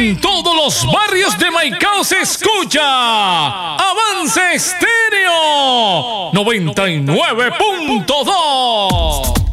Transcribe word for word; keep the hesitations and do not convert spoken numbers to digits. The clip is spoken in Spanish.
En todos los barrios de Maicao se escucha Avance Estéreo noventa y nueve punto dos.